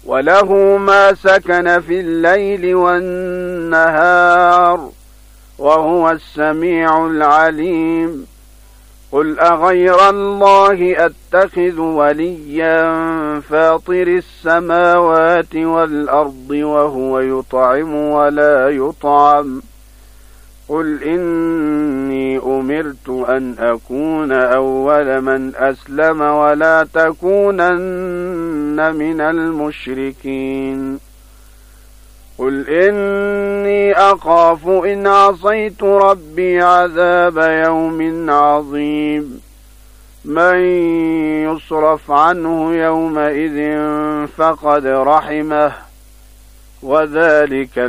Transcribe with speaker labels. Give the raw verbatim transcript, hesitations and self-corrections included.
Speaker 1: وله ما سكن في الليل والنهار وهو السميع العليم قل أغير الله أتخذ وليا فاطر السماوات والأرض وهو يطعم ولا يطعم قل إني أمرت أن أكون أول من أسلم ولا تكونن من المشركين قل إني أخاف إن عصيت ربي عذاب يوم عظيم من يصرف عنه يومئذ فقد رحمه وذلك